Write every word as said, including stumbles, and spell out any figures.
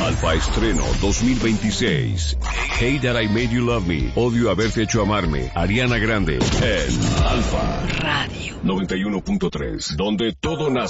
Alfa Estreno dos mil veintiséis. Hey That I Made You Love Me. Odio haberte hecho amarme. Ariana Grande. En Alfa Radio noventa y uno punto tres. Donde todo nace.